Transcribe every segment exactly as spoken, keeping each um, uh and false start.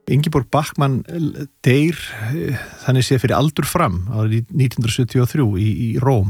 Ingeborg Bachmann deyr þannig séð fyrir aldur fram árið nítján hundrað sjötíu og þrjú í, í Róm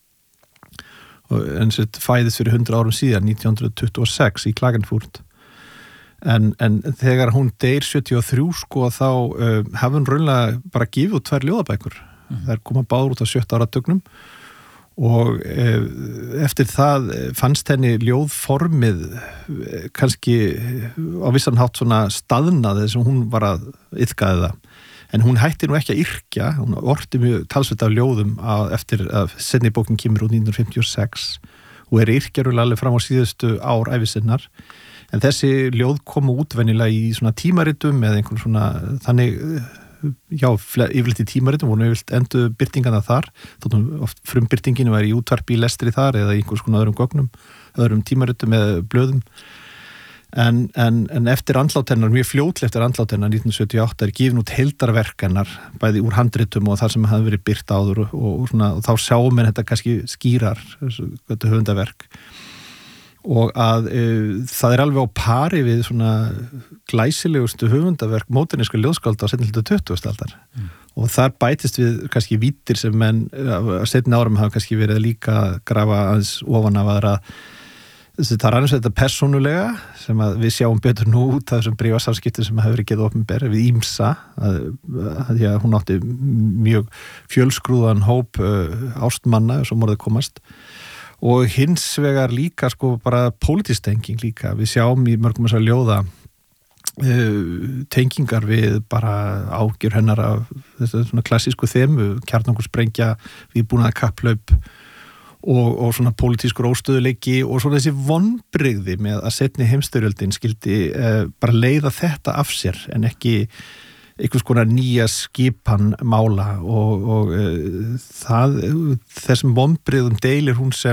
en sett fæðist fyrir hundrað árum síðan nítján hundrað tuttugu og sex í Klagenfurt en, en þegar hún deyr sjötíu og þrjú sko þá uh, hafði hún raunlega bara gefið út tvær ljóðabækur mm. þær koma báður út á sjötta áratugnum og uh, eftir það fannst henni ljóðformið uh, kannski á vissan hátt svona staðnaði sem hún var að iðkaði það en hún hætti nú ekki að yrkja, hún orti mjög talsveit af ljóðum að, eftir að seinni bókin kemur út nítján hundruð fimmtíu og sex og er yrkjarulega alveg fram á síðustu ár ævi sinnar. En þessi ljóð komu útvenjulega í svona tímaritum eða einhvern svona, þannig, já, yfirleitt í tímaritum, voru yfirleitt endur byrtingana þar, þóttum oft frumbyrtinginu var í útvarpi í lestri þar eða einhvers konar öðrum gögnum, öðrum tímaritum eða blöðum. En, en, en eftir andlát hennar, mjög fljótlega eftir andlát hennar nítján hundruð sjötíu og átta er gefin út heildarverk hennar, bæði úr handritum og þar sem hafði verið birt áður og, og, svona, og þá sjáum við þetta kannski skýrar, þetta höfundaverk. Og að e, það er alveg á pari við svona glæsilegustu höfundaverk módernískra ljóðskálda á seinni hluta tuttugustu aldar. Mm. Og þar bætist við kannski víddir sem menn á seinni árum hafa kannski verið líka að grafa aðeins ofan af aðra. Það er annars þetta persónulega sem að við sjáum betur nú út af þessum bréfasamskiptum sem hefur verið gefið opinber við Ímsa að, að, að hún átti mjög fjölskrúðan hóp uh, ástmanna sem orðið komast og hins vegar líka sko bara pólitísk tenging líka við sjáum í mörgum þess að ljóða uh, tengingar við bara ágjör hennar af þessu svona klassísku þemu kjarnorkusprengja vígbúnaða kapplaup Og, og svona pólitískur óstöðuleiki og svona þessi vonbrigði með að seinni heimsstyrjöldin skildi eh, bara leiða þetta af sér en ekki einhvers konar nýja skipan mála og, og eh, það, þessum vonbrigðum deilir hún sem